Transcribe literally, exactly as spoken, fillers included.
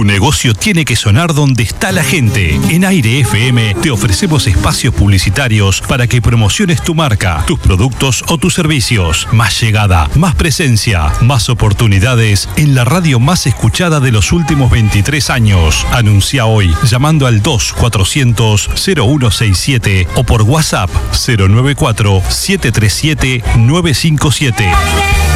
Tu negocio tiene que sonar donde está la gente. En Aire F M te ofrecemos espacios publicitarios para que promociones tu marca, tus productos o tus servicios. Más llegada, más presencia, más oportunidades en la radio más escuchada de los últimos veintitrés años. Anuncia hoy llamando al dos cuatrocientos cero uno sesenta y siete o por WhatsApp cero nueve cuatro siete tres siete nueve cinco siete.